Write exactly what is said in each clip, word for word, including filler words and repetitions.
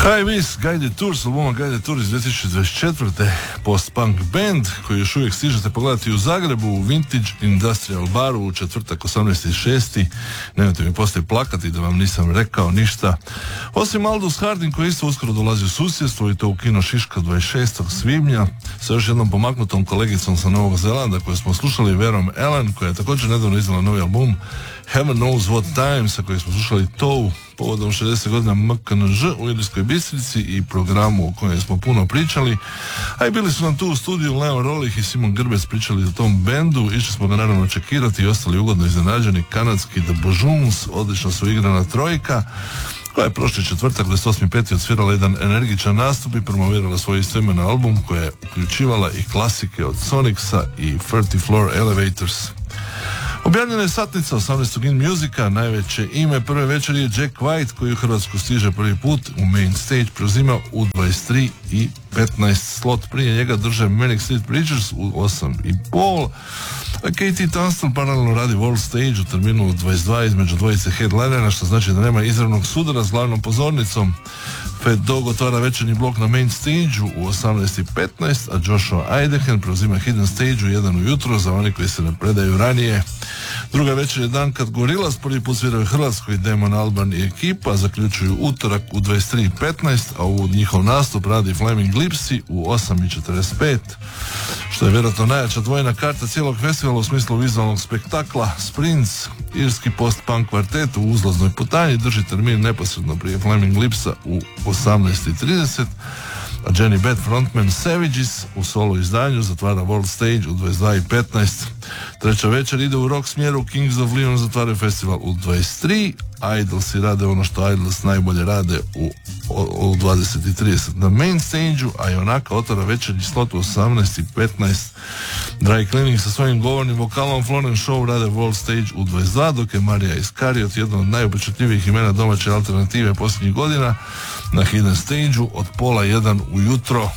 High Vis, Guided Tours, albuma Guided Tours iz dvije tisuće dvadeset četvrte post-punk band koji još uvijek stižete pogledati u Zagrebu u Vintage Industrial baru u četvrtak osamnaesti šesti Nemojte mi poslije plakati da vam nisam rekao ništa. Osim Aldous Harding koji isto uskoro dolazi u susjedstvo i to u kino Šiška dvadeset šestog svibnja sa još jednom pomaknutom kolegicom sa Novog Zelanda koju smo slušali, Verom Ellen, koja je također nedavno izdala novi album Heaven Knows What Time, sa kojeg smo slušali Tow povodom šezdeset godina M K N Ž u Ilirskoj Bistrici i programu o kojem smo puno pričali. A i bili su nam tu u studiju Leon Rolih i Simon Grbec pričali o tom bendu. Išli smo ga naravno čekirati i ostali ugodno iznenađeni. Kanadski The Božuns, odlično su igrana trojka, koja je prošli četvrtak dvadeset osmi peti odsvirala jedan energičan nastup i promovirala svoj istoimeni album koja je uključivala i klasike od Sonicsa i thirty floor Elevators. Objavljena je satnica osamnaestog In Musica, najveće ime prve večeri je Jack White koji u Hrvatsku stiže prvi put u main stage, preuzima u dvadeset tri i petnaest slot, prije njega drže Manic Street Preachers u osam i pol, a K T Tunstall paralelno radi World Stage u terminu dvadeset dva između dvojice headlinera, što znači da nema izravnog sudara s glavnom pozornicom. Fat Dog otvara večernji blok na main stage u osamnaest i petnaest, a Joshua Idehen preuzima hidden stage u jedan ujutro za oni koji se ne predaju ranije. Druga večer je dan kad Gorillaz prvi put sviraju u Hrvatskoj, Damon Albarn i ekipa zaključuju utorak u dvadeset tri i petnaest, a u njihov nastup radi Flaming Lipsi u osam i četrdeset pet, što je vjerojatno najjača dvojna karta cijelog festivala u smislu vizualnog spektakla. Sprints, irski post-punk kvartet u uzlaznoj putanji, drži termin neposredno prije Flaming Lipsa u osamnaest i trideset, a Jenny Beth frontman Savages u solo izdanju zatvara World Stage u dvadeset dva i petnaest. Treća večer ide u rock smjeru, Kings of Leon zatvaraju festival u dvadeset tri, Idolsi rade ono što Idols najbolje rade u, u dvadeset i trideset na main stage-u, a Ionaka otvara večernji slot u osamnaest i petnaest. Dry Cleaning sa svojim govornim vokalom Florence Show rade World Stage u dvadeset dva, dok je Marija Iskariot, jedno od najupečatljivijih imena domaće alternative posljednjih godina, na hidden stage-u od pola jedan ujutro.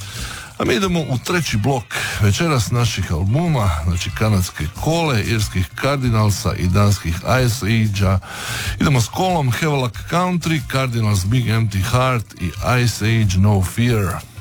A mi idemo u treći blok večeras naših albuma, znači kanadske Kole, irskih Cardinalsa i danskih Ice Age-a. Idemo s Kolom Havelock Country, Cardinals Big Empty Heart i Ice Age No Fear.